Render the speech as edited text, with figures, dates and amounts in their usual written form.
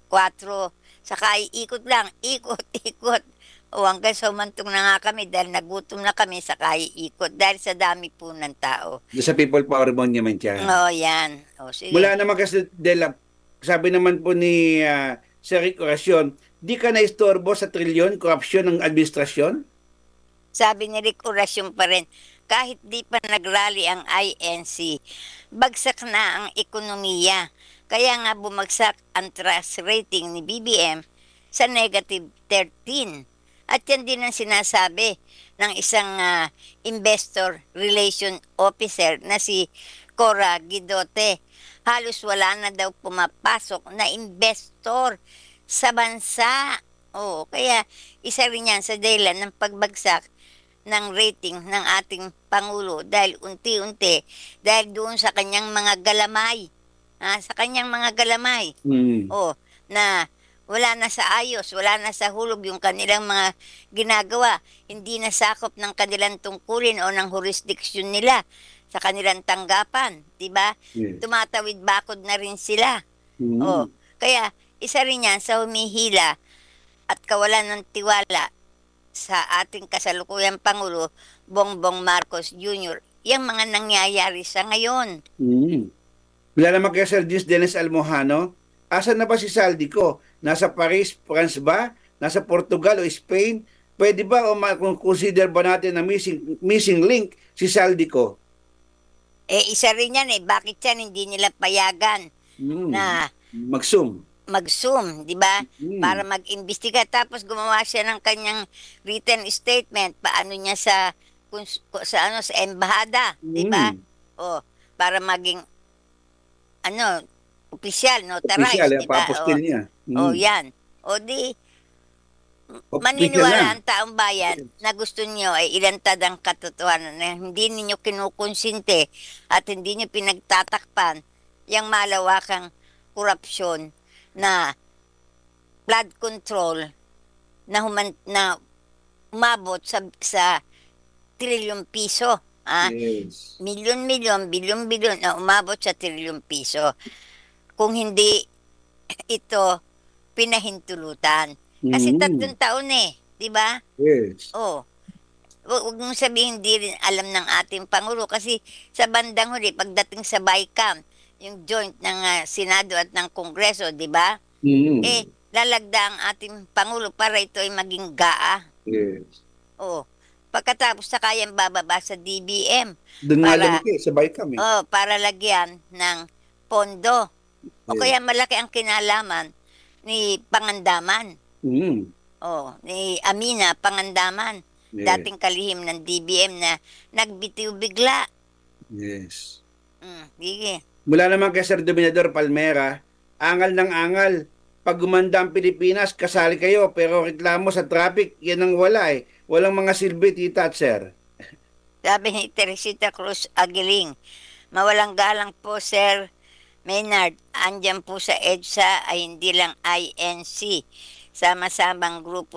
4, saka iikot lang, ikot, ikot. O hanggang sa humantong na nga kami dahil nagutom na kami, saka iikot dahil sa dami po ng tao. Doon sa People Power Monument yan. Oo, yan. O, sige. Mula naman kasi, Dela, sabi naman po ni Sir Rick Oracion, di ka naistorbo sa trilyon, korupsyon ng administrasyon? Sabi ni Rick Orasyon pa rin, kahit di pa nagrally ang INC, bagsak na ang ekonomiya. Kaya nga bumagsak ang trust rating ni BBM sa -13. At yan din ang sinasabi ng isang investor relation officer na si Cora Guidote. Halos wala na daw pumapasok na investor sa bansa. Oo, kaya isa rin yan sa dahilan ng pagbagsak ng rating ng ating Pangulo dahil unti-unti, dahil doon sa kanyang mga galamay, sa kanyang mga galamay, Hmm. na wala na sa ayos, wala na sa hulog yung kanilang mga ginagawa, hindi na sakop ng kanilang tungkulin o ng jurisdiction nila sa kanilang tanggapan, di ba? Yes. Tumatawid bakod na rin sila. Hmm. Kaya isa rin yan sa humihila at kawalan ng tiwala sa ating kasalukuyang Pangulo, Bongbong Marcos Jr. Yung mga nangyayari sa ngayon. Hmm. Wala naman kay Sir Dennis Almohano. Asan na ba si Saldico? Nasa Paris, France ba? Nasa Portugal o Spain? Pwede ba o consider ba natin na missing link si Saldico? Isa rin yan Bakit yan hindi nila payagan Hmm. na Mag-zoom. mag-zoom, di ba? Hmm. Para mag-imbestiga. Tapos gumawa siya ng kanyang written statement. Paano niya sa embahada, di ba? Hmm. Para maging opisyal, Official, notarized, di ba? pa-apostil niya. Yan. Di Official maniniwala na. ang taong bayan na gusto niyo ay ilantad ang katotohanan na hindi ninyo kinukonsinte at hindi niyo pinagtatakpan yung malawakang korupsyon na flood control na umabot sa trilyong piso. Yes. Milyon-milyon, bilyon-bilyon na umabot sa trilyong piso. Kung hindi ito pinahintulutan. Kasi Hmm. 3 taon di ba? Yes. Huwag mong sabihin hindi rin alam ng ating Pangulo kasi sa bandang huli, pagdating sa BICAM, yung joint ng Senado at ng Kongreso, di ba? Hmm. Lalagda ang ating Pangulo para ito ay maging GAA. Yes. Pagkatapos sa kayang bababa sa DBM Doon nga para lumaki sa Bicam eh. para lagyan ng pondo. O Yes. kaya malaki ang kinalaman ni Pangandaman. Hmm. Ni Amina Pangandaman, Yes. dating kalihim ng DBM na nagbitiw bigla. Yes. Sige. Mula naman kay Sir Dominador Palmera, angal ng angal. Pag gumanda ang Pilipinas, kasali kayo, pero reklamo sa traffic, yan ang wala eh. Walang mga silbi, tita at sir. Sabi ni Teresita Cruz Aguiling, mawalang galang po Sir Maynard, andyan po sa EDSA ay hindi lang INC, sama-samang grupo